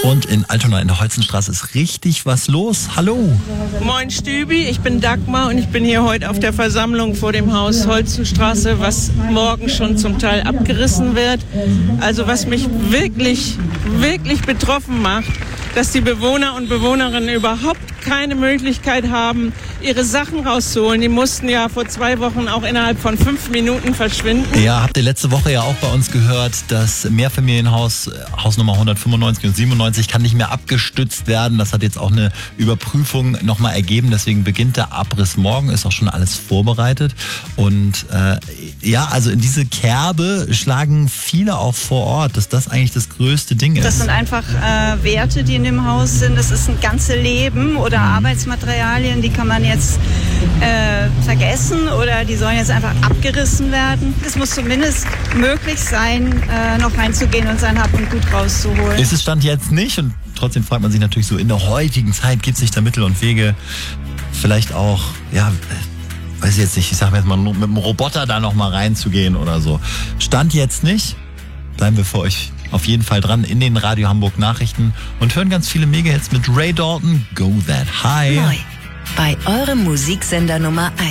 Und in Altona in der Holzenstraße ist richtig was los. Hallo. Moin Stübi, ich bin Dagmar und ich bin hier heute auf der Versammlung vor dem Haus Holzenstraße, was morgen schon zum Teil abgerissen wird. Also was mich wirklich, wirklich betroffen macht, dass die Bewohner und Bewohnerinnen überhaupt keine Möglichkeit haben, ihre Sachen rauszuholen. Die mussten ja vor 2 Wochen auch innerhalb von 5 Minuten verschwinden. Ja, habt ihr letzte Woche ja auch bei uns gehört, das Mehrfamilienhaus, Hausnummer 195 und 97 kann nicht mehr abgestützt werden. Das hat jetzt auch eine Überprüfung nochmal ergeben. Deswegen beginnt der Abriss morgen, ist auch schon alles vorbereitet. Und also in diese Kerbe schlagen viele auch vor Ort, dass das eigentlich das größte Ding ist. Das sind einfach Werte, die in dem Haus sind. Das ist ein ganzes Leben oder Arbeitsmaterialien, die kann man jetzt vergessen oder die sollen jetzt einfach abgerissen werden. Es muss zumindest möglich sein, noch reinzugehen und sein Hab und Gut rauszuholen. Ist es Stand jetzt nicht und trotzdem fragt man sich natürlich so, in der heutigen Zeit gibt es nicht da Mittel und Wege, vielleicht auch, weiß ich jetzt nicht, ich sag jetzt mal, mit einem Roboter da nochmal reinzugehen oder so. Stand jetzt nicht, bleiben wir für euch auf jeden Fall dran in den Radio Hamburg Nachrichten und hören ganz viele Mega-Hits mit Ray Dalton, Go That High. Neu bei eurem Musiksender Nummer 1.